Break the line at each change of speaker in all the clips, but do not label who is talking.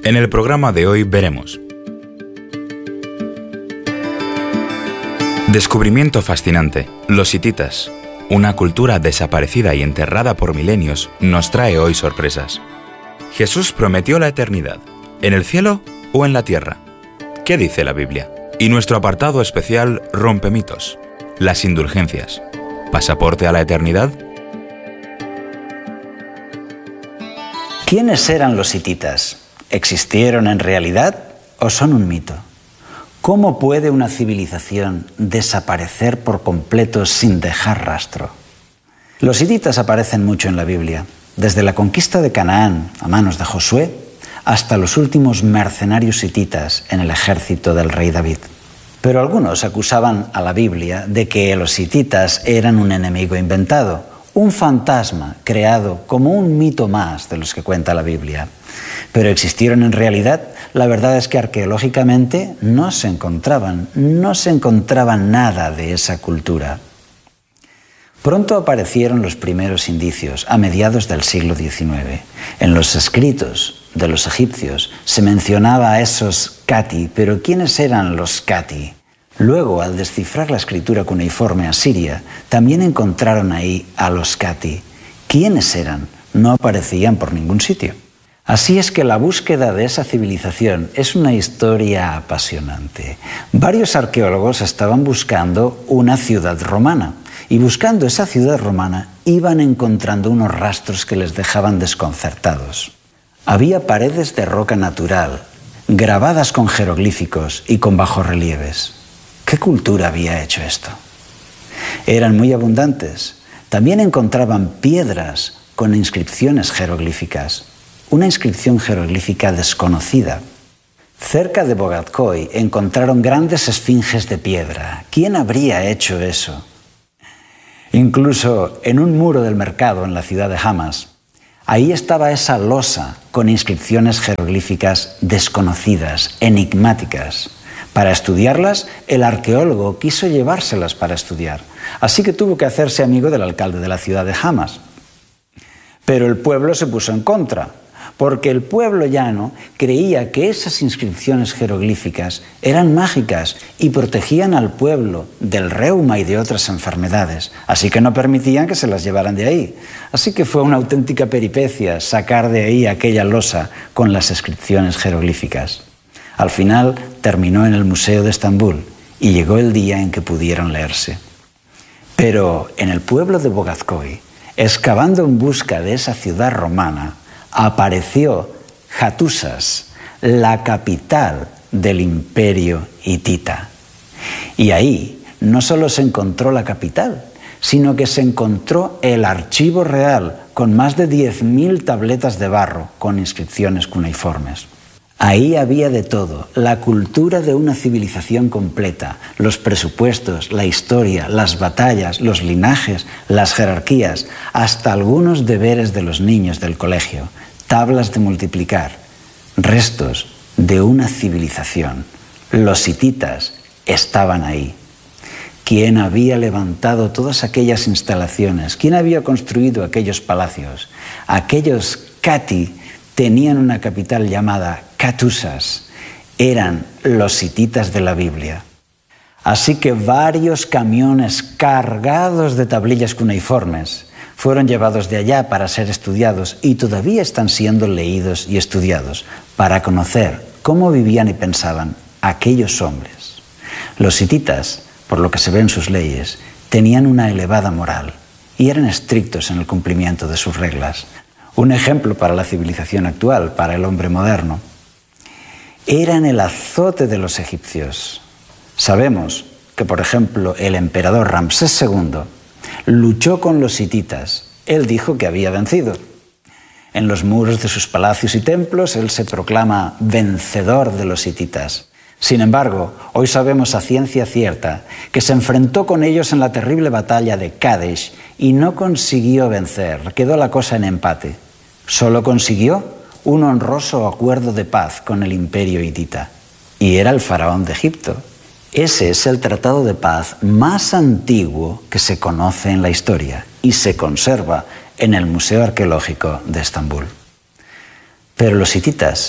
En el programa de hoy veremos: descubrimiento fascinante. Los hititas, una cultura desaparecida y enterrada por milenios, nos trae hoy sorpresas. Jesús prometió la eternidad, ¿en el cielo o en la tierra? ¿Qué dice la Biblia? Y nuestro apartado especial Rompe mitos, las indulgencias. ¿Pasaporte a la eternidad?
¿Quiénes eran los hititas? ¿Existieron en realidad o son un mito? ¿Cómo puede una civilización desaparecer por completo sin dejar rastro? Los hititas aparecen mucho en la Biblia, desde la conquista de Canaán a manos de Josué hasta los últimos mercenarios hititas en el ejército del rey David. Pero algunos acusaban a la Biblia de que los hititas eran un enemigo inventado, un fantasma creado como un mito más de los que cuenta la Biblia. ¿Pero existieron en realidad? La verdad es que arqueológicamente no se encontraba nada de esa cultura. Pronto aparecieron los primeros indicios, a mediados del siglo XIX. En los escritos de los egipcios se mencionaba a esos Cati, pero ¿quiénes eran los Cati? Luego, al descifrar la escritura cuneiforme asiria, también encontraron ahí a los Cati. ¿Quiénes eran? No aparecían por ningún sitio. Así es que la búsqueda de esa civilización es una historia apasionante. Varios arqueólogos estaban buscando una ciudad romana y buscando esa ciudad romana iban encontrando unos rastros que les dejaban desconcertados. Había paredes de roca natural, grabadas con jeroglíficos y con bajorrelieves. ¿Qué cultura había hecho esto? Eran muy abundantes. También encontraban piedras con inscripciones jeroglíficas. Una inscripción jeroglífica desconocida. Cerca de Bogadcoy encontraron grandes esfinges de piedra. ¿Quién habría hecho eso? Incluso en un muro del mercado en la ciudad de Hamas, ahí estaba esa losa con inscripciones jeroglíficas desconocidas, enigmáticas. Para estudiarlas, el arqueólogo quiso llevárselas para estudiar, así que tuvo que hacerse amigo del alcalde de la ciudad de Hamas. Pero el pueblo se puso en contra, porque el pueblo llano creía que esas inscripciones jeroglíficas eran mágicas y protegían al pueblo del reuma y de otras enfermedades, así que no permitían que se las llevaran de ahí. Así que fue una auténtica peripecia sacar de ahí aquella losa con las inscripciones jeroglíficas. Al final terminó en el Museo de Estambul y llegó el día en que pudieron leerse. Pero en el pueblo de Bogadcoy, excavando en busca de esa ciudad romana, apareció Hattusas, la capital del imperio hitita. Y ahí no solo se encontró la capital, sino que se encontró el archivo real con más de 10.000 tabletas de barro con inscripciones cuneiformes. Ahí había de todo, la cultura de una civilización completa, los presupuestos, la historia, las batallas, los linajes, las jerarquías, hasta algunos deberes de los niños del colegio, tablas de multiplicar, restos de una civilización. Los hititas estaban ahí. ¿Quién había levantado todas aquellas instalaciones? ¿Quién había construido aquellos palacios? Aquellos Cati tenían una capital llamada Hattusas. Eran los hititas de la Biblia. Así que varios camiones cargados de tablillas cuneiformes fueron llevados de allá para ser estudiados y todavía están siendo leídos y estudiados para conocer cómo vivían y pensaban aquellos hombres. Los hititas, por lo que se ve en sus leyes, tenían una elevada moral y eran estrictos en el cumplimiento de sus reglas. Un ejemplo para la civilización actual, para el hombre moderno. Eran el azote de los egipcios. Sabemos que, por ejemplo, el emperador Ramsés II luchó con los hititas. Él dijo que había vencido. En los muros de sus palacios y templos, él se proclama vencedor de los hititas. Sin embargo, hoy sabemos a ciencia cierta que se enfrentó con ellos en la terrible batalla de Kadesh y no consiguió vencer, quedó la cosa en empate. Solo consiguió un honroso acuerdo de paz con el imperio hitita, y era el faraón de Egipto. Ese es el tratado de paz más antiguo que se conoce en la historia y se conserva en el Museo Arqueológico de Estambul. Pero los hititas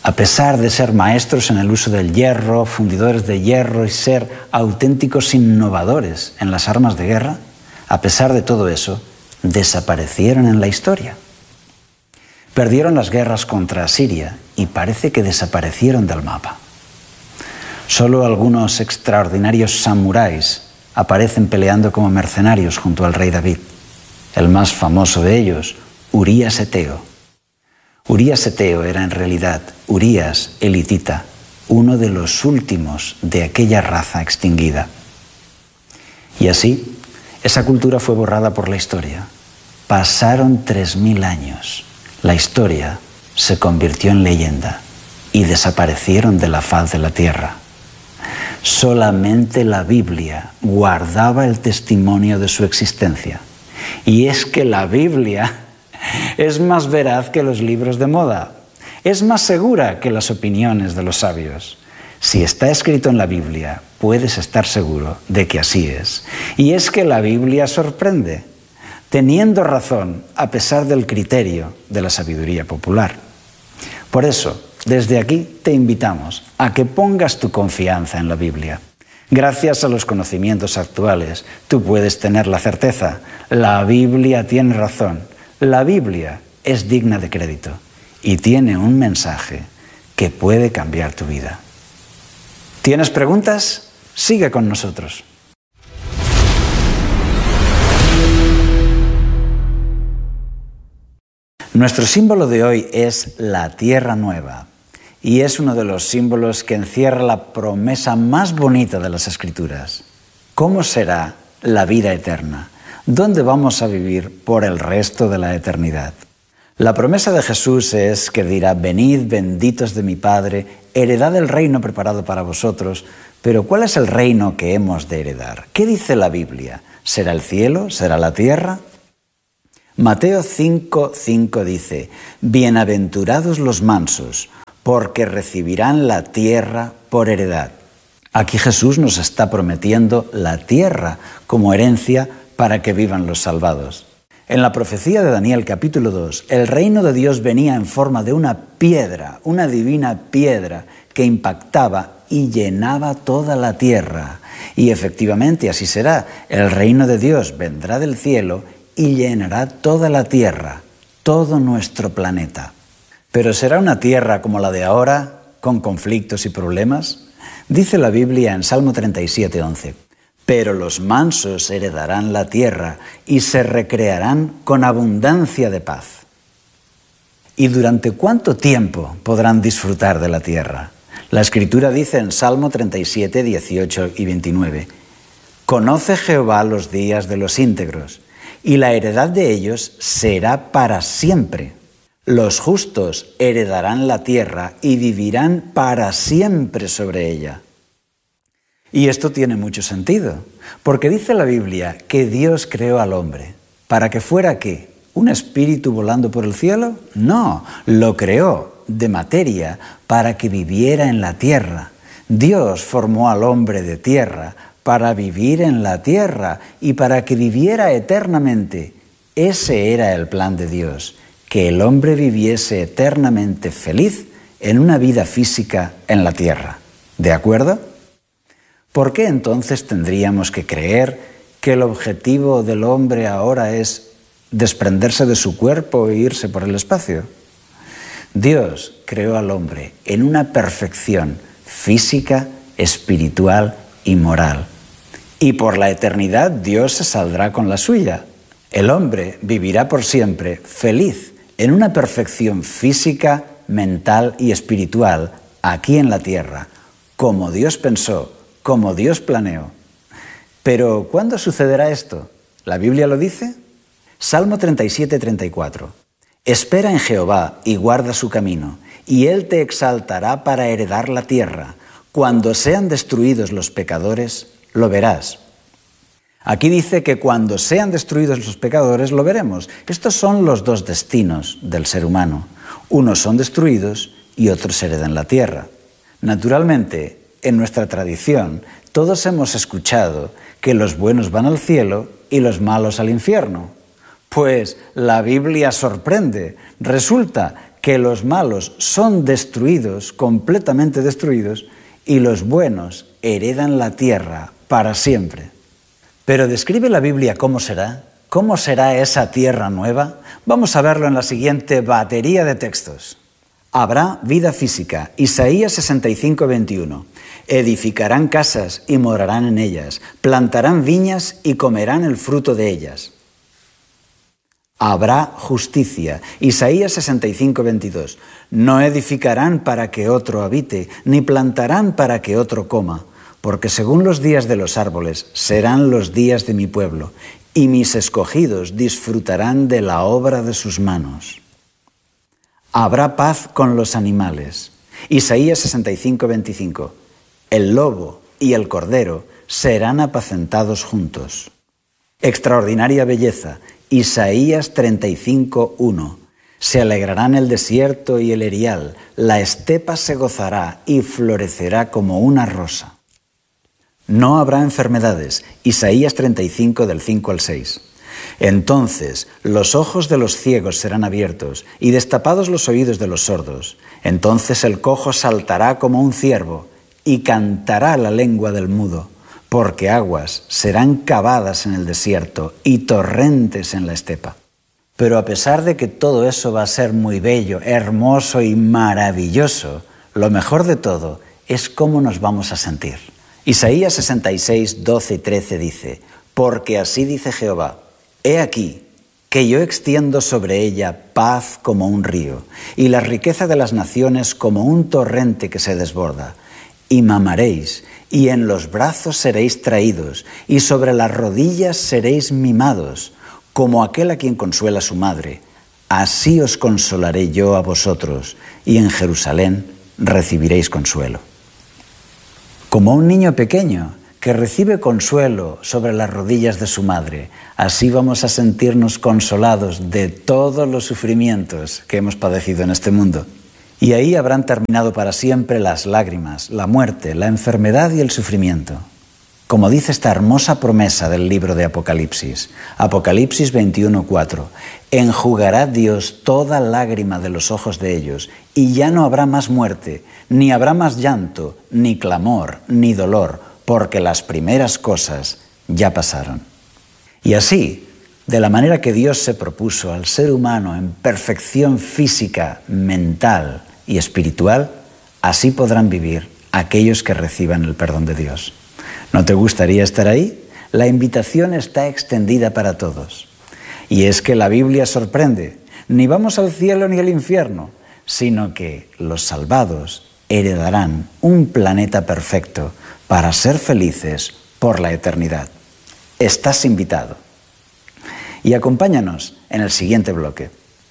A pesar de ser maestros en el uso del hierro, fundidores de hierro y ser auténticos innovadores en las armas de guerra, a pesar de todo eso, desaparecieron en la historia. Perdieron las guerras contra Asiria y parece que desaparecieron del mapa. Solo algunos extraordinarios samuráis aparecen peleando como mercenarios junto al rey David. El más famoso de ellos, Urías Eteo. Urías Eteo era en realidad Urías elitita, uno de los últimos de aquella raza extinguida. Y así, esa cultura fue borrada por la historia. Pasaron 3000 años. La historia se convirtió en leyenda y desaparecieron de la faz de la tierra. Solamente la Biblia guardaba el testimonio de su existencia. Y es que la Biblia es más veraz que los libros de moda. Es más segura que las opiniones de los sabios. Si está escrito en la Biblia, puedes estar seguro de que así es. Y es que la Biblia sorprende, teniendo razón a pesar del criterio de la sabiduría popular. Por eso, desde aquí te invitamos a que pongas tu confianza en la Biblia. Gracias a los conocimientos actuales, tú puedes tener la certeza. La Biblia tiene razón. La Biblia es digna de crédito y tiene un mensaje que puede cambiar tu vida. ¿Tienes preguntas? Sigue con nosotros. Nuestro símbolo de hoy es la Tierra Nueva y es uno de los símbolos que encierra la promesa más bonita de las Escrituras. ¿Cómo será la vida eterna? ¿Dónde vamos a vivir por el resto de la eternidad? La promesa de Jesús es que dirá: venid, benditos de mi Padre, heredad el reino preparado para vosotros. Pero ¿cuál es el reino que hemos de heredar? ¿Qué dice la Biblia? ¿Será el cielo? ¿Será la tierra? Mateo 5:5 dice: bienaventurados los mansos, porque recibirán la tierra por heredad. Aquí Jesús nos está prometiendo la tierra como herencia para que vivan los salvados. En la profecía de Daniel capítulo 2, el reino de Dios venía en forma de una piedra, una divina piedra que impactaba y llenaba toda la tierra. Y efectivamente así será. El reino de Dios vendrá del cielo y llenará toda la tierra, todo nuestro planeta. ¿Pero será una tierra como la de ahora, con conflictos y problemas? Dice la Biblia en Salmo 37:11. Pero los mansos heredarán la tierra y se recrearán con abundancia de paz. ¿Y durante cuánto tiempo podrán disfrutar de la tierra? La Escritura dice en Salmo 37, 18 y 29, «Conoce Jehová los días de los íntegros, y la heredad de ellos será para siempre. Los justos heredarán la tierra y vivirán para siempre sobre ella». Y esto tiene mucho sentido, porque dice la Biblia que Dios creó al hombre. ¿Para que fuera qué? ¿Un espíritu volando por el cielo? No, lo creó de materia para que viviera en la tierra. Dios formó al hombre de tierra para vivir en la tierra y para que viviera eternamente. Ese era el plan de Dios, que el hombre viviese eternamente feliz en una vida física en la tierra. ¿De acuerdo? ¿Por qué entonces tendríamos que creer que el objetivo del hombre ahora es desprenderse de su cuerpo e irse por el espacio? Dios creó al hombre en una perfección física, espiritual y moral. Y por la eternidad Dios se saldrá con la suya. El hombre vivirá por siempre feliz en una perfección física, mental y espiritual aquí en la tierra, como Dios pensó, como Dios planeó. Pero ¿cuándo sucederá esto? ¿La Biblia lo dice? Salmo 37, 34. Espera en Jehová y guarda su camino, y Él te exaltará para heredar la tierra. Cuando sean destruidos los pecadores, lo verás. Aquí dice que cuando sean destruidos los pecadores, lo veremos. Estos son los dos destinos del ser humano. Unos son destruidos y otros heredan la tierra. Naturalmente, en nuestra tradición, todos hemos escuchado que los buenos van al cielo y los malos al infierno. Pues la Biblia sorprende. Resulta que los malos son destruidos, completamente destruidos, y los buenos heredan la tierra para siempre. Pero ¿describe la Biblia cómo será? ¿Cómo será esa tierra nueva? Vamos a verlo en la siguiente batería de textos. Habrá vida física. Isaías 65, 21. Edificarán casas y morarán en ellas. Plantarán viñas y comerán el fruto de ellas. Habrá justicia. Isaías 65, 22. No edificarán para que otro habite, ni plantarán para que otro coma, porque según los días de los árboles serán los días de mi pueblo, y mis escogidos disfrutarán de la obra de sus manos. Habrá paz con los animales. Isaías 65, 25. El lobo y el cordero serán apacentados juntos. Extraordinaria belleza. Isaías 35, 1. Se alegrarán el desierto y el erial, la estepa se gozará y florecerá como una rosa. No habrá enfermedades. Isaías 35, del 5 al 6. Entonces los ojos de los ciegos serán abiertos y destapados los oídos de los sordos. Entonces el cojo saltará como un ciervo y cantará la lengua del mudo, porque aguas serán cavadas en el desierto y torrentes en la estepa. Pero a pesar de que todo eso va a ser muy bello, hermoso y maravilloso, lo mejor de todo es cómo nos vamos a sentir. Isaías 66, 12 y 13 dice: porque así dice Jehová, he aquí que yo extiendo sobre ella paz como un río, y la riqueza de las naciones como un torrente que se desborda. Y mamaréis, y en los brazos seréis traídos, y sobre las rodillas seréis mimados, como aquel a quien consuela su madre. Así os consolaré yo a vosotros, y en Jerusalén recibiréis consuelo. Como un niño pequeño que recibe consuelo sobre las rodillas de su madre, así vamos a sentirnos consolados de todos los sufrimientos que hemos padecido en este mundo. Y ahí habrán terminado para siempre las lágrimas, la muerte, la enfermedad y el sufrimiento. Como dice esta hermosa promesa del libro de Apocalipsis, Apocalipsis 21, 4, enjugará Dios toda lágrima de los ojos de ellos, y ya no habrá más muerte, ni habrá más llanto, ni clamor, ni dolor, porque las primeras cosas ya pasaron. Y así, de la manera que Dios se propuso al ser humano en perfección física, mental y espiritual, así podrán vivir aquellos que reciban el perdón de Dios. ¿No te gustaría estar ahí? La invitación está extendida para todos. Y es que la Biblia sorprende. Ni vamos al cielo ni al infierno, sino que los salvados heredarán un planeta perfecto para ser felices por la eternidad. Estás invitado. Y acompáñanos en el siguiente bloque.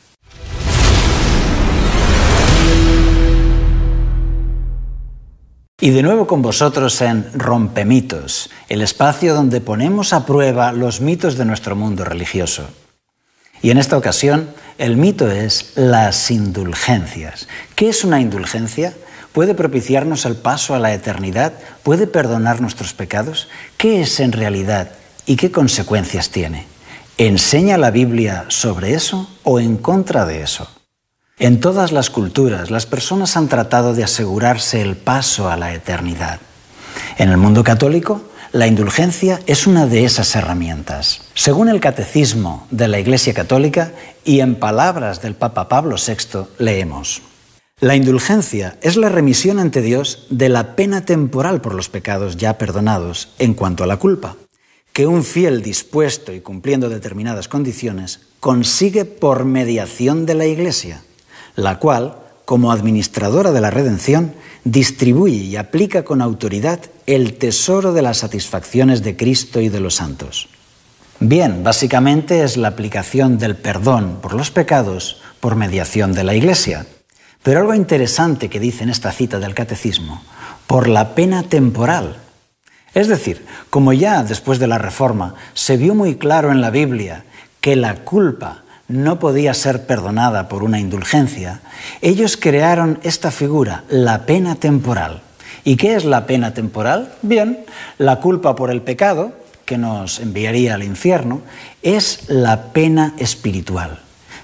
Y de nuevo con vosotros en Rompemitos, el espacio donde ponemos a prueba los mitos de nuestro mundo religioso. Y en esta ocasión, el mito es las indulgencias. ¿Qué es una indulgencia? ¿Puede propiciarnos el paso a la eternidad? ¿Puede perdonar nuestros pecados? ¿Qué es en realidad y qué consecuencias tiene? ¿Enseña la Biblia sobre eso o en contra de eso? En todas las culturas, las personas han tratado de asegurarse el paso a la eternidad. En el mundo católico, la indulgencia es una de esas herramientas. Según el Catecismo de la Iglesia Católica y en palabras del Papa Pablo VI, leemos: la indulgencia es la remisión ante Dios de la pena temporal por los pecados ya perdonados en cuanto a la culpa, que un fiel dispuesto y cumpliendo determinadas condiciones consigue por mediación de la Iglesia, la cual, como administradora de la redención, distribuye y aplica con autoridad el tesoro de las satisfacciones de Cristo y de los santos. Bien, básicamente es la aplicación del perdón por los pecados por mediación de la Iglesia. Pero algo interesante que dice en esta cita del Catecismo, por la pena temporal. Es decir, como ya después de la Reforma se vio muy claro en la Biblia que la culpa no podía ser perdonada por una indulgencia, ellos crearon esta figura, la pena temporal. ¿Y qué es la pena temporal? Bien, la culpa por el pecado, que nos enviaría al infierno, es la pena espiritual.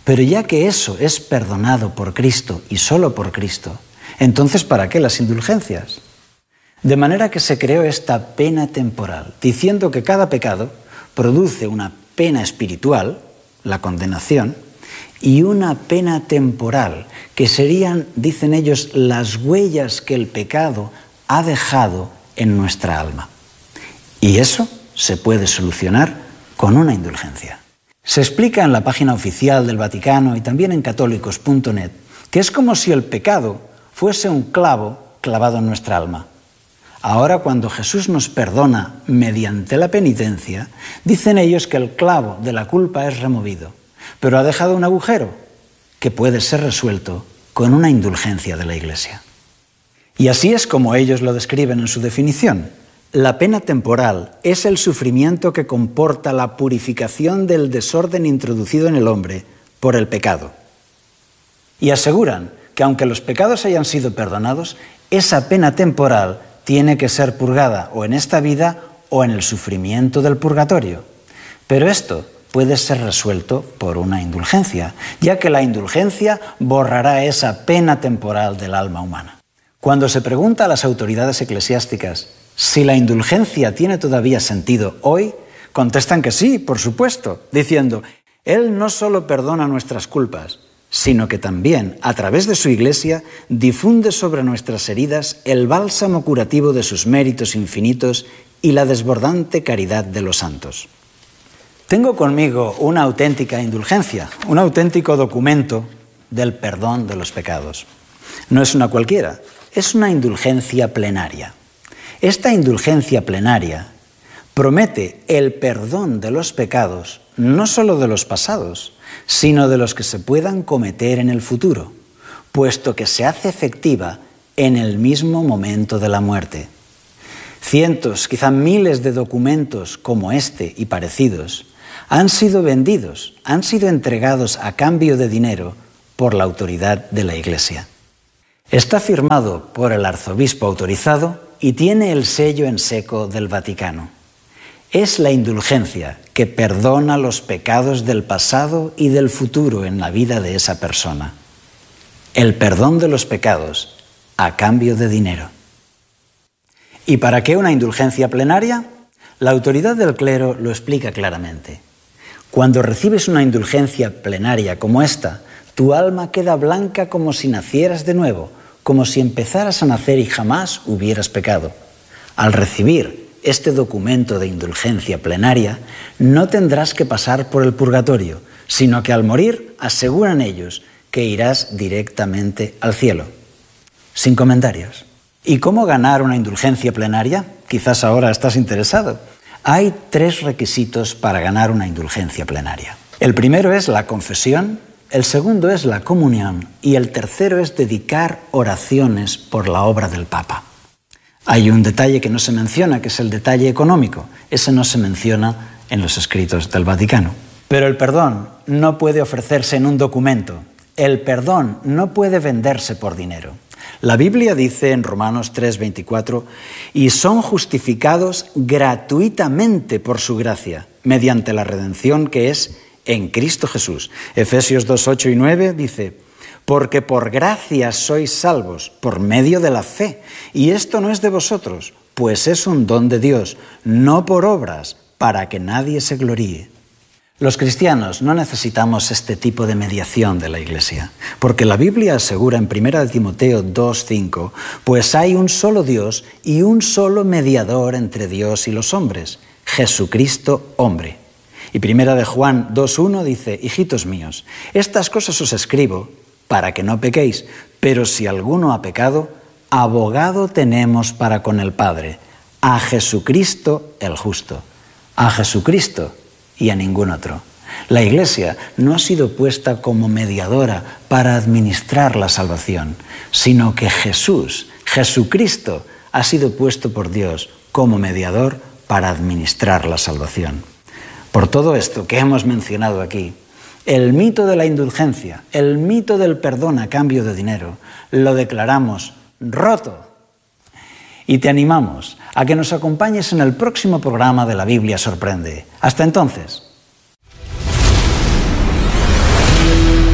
Pero ya que eso es perdonado por Cristo y solo por Cristo, entonces ¿para qué las indulgencias? De manera que se creó esta pena temporal, diciendo que cada pecado produce una pena espiritual, la condenación, y una pena temporal, que serían, dicen ellos, las huellas que el pecado ha dejado en nuestra alma. Y eso se puede solucionar con una indulgencia. Se explica en la página oficial del Vaticano y también en católicos.net que es como si el pecado fuese un clavo clavado en nuestra alma. Ahora, cuando Jesús nos perdona mediante la penitencia, dicen ellos que el clavo de la culpa es removido, pero ha dejado un agujero que puede ser resuelto con una indulgencia de la Iglesia. Y así es como ellos lo describen en su definición. La pena temporal es el sufrimiento que comporta la purificación del desorden introducido en el hombre por el pecado. Y aseguran que aunque los pecados hayan sido perdonados, esa pena temporal tiene que ser purgada o en esta vida o en el sufrimiento del purgatorio. Pero esto puede ser resuelto por una indulgencia, ya que la indulgencia borrará esa pena temporal del alma humana. Cuando se pregunta a las autoridades eclesiásticas si la indulgencia tiene todavía sentido hoy, contestan que sí, por supuesto, diciendo: Él no solo perdona nuestras culpas, sino que también, a través de su Iglesia, difunde sobre nuestras heridas el bálsamo curativo de sus méritos infinitos y la desbordante caridad de los santos. Tengo conmigo una auténtica indulgencia, un auténtico documento del perdón de los pecados. No es una cualquiera, es una indulgencia plenaria. Esta indulgencia plenaria promete el perdón de los pecados, no solo de los pasados, sino de los que se puedan cometer en el futuro, puesto que se hace efectiva en el mismo momento de la muerte. Cientos, quizá miles de documentos como este y parecidos han sido vendidos, han sido entregados a cambio de dinero por la autoridad de la Iglesia. Está firmado por el arzobispo autorizado y tiene el sello en seco del Vaticano. Es la indulgencia que perdona los pecados del pasado y del futuro en la vida de esa persona. El perdón de los pecados a cambio de dinero. ¿Y para qué una indulgencia plenaria? La autoridad del clero lo explica claramente. Cuando recibes una indulgencia plenaria como esta, tu alma queda blanca como si nacieras de nuevo, como si empezaras a nacer y jamás hubieras pecado. Al recibir este documento de indulgencia plenaria, no tendrás que pasar por el purgatorio, sino que al morir aseguran ellos que irás directamente al cielo. Sin comentarios. ¿Y cómo ganar una indulgencia plenaria? Quizás ahora estás interesado. Hay 3 requisitos para ganar una indulgencia plenaria. El primero es la confesión, el segundo es la comunión y el tercero es dedicar oraciones por la obra del Papa. Hay un detalle que no se menciona, que es el detalle económico. Ese no se menciona en los escritos del Vaticano. Pero el perdón no puede ofrecerse en un documento. El perdón no puede venderse por dinero. La Biblia dice en Romanos 3:24, y son justificados gratuitamente por su gracia, mediante la redención que es en Cristo Jesús. Efesios 2:8 y 9 dice, porque por gracia sois salvos, por medio de la fe, y esto no es de vosotros, pues es un don de Dios, no por obras, para que nadie se gloríe. Los cristianos no necesitamos este tipo de mediación de la Iglesia, porque la Biblia asegura en 1 Timoteo 2:5, pues hay un solo Dios y un solo mediador entre Dios y los hombres, Jesucristo hombre. Y 1 Juan 2:1 dice, hijitos míos, estas cosas os escribo para que no pequéis, pero si alguno ha pecado, abogado tenemos para con el Padre, a Jesucristo el justo, a Jesucristo y a ningún otro. La Iglesia no ha sido puesta como mediadora para administrar la salvación, sino que Jesucristo, ha sido puesto por Dios como mediador para administrar la salvación. Por todo esto que hemos mencionado aquí, el mito de la indulgencia, el mito del perdón a cambio de dinero, lo declaramos roto. Y te animamos a que nos acompañes en el próximo programa de La Biblia Sorprende. Hasta entonces.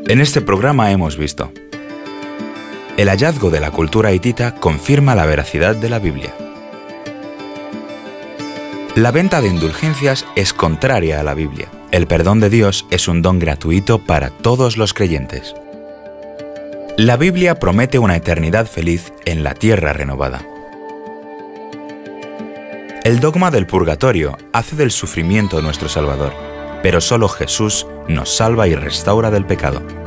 En este programa hemos visto: el hallazgo de la cultura hitita confirma la veracidad de la Biblia. La venta de indulgencias es contraria a la Biblia. El perdón de Dios es un don gratuito para todos los creyentes. La Biblia promete una eternidad feliz en la tierra renovada. El dogma del purgatorio hace del sufrimiento nuestro Salvador, pero solo Jesús nos salva y restaura del pecado.